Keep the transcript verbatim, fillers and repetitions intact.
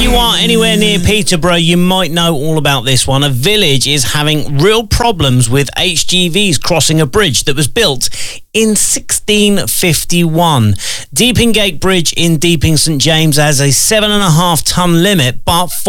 you are anywhere near Peterborough, you might know all about this one. A village is having real problems with H G Vs crossing a bridge that was built in sixteen fifty-one. Deepingate Bridge in Deeping St James has a seven and a half ton limit, but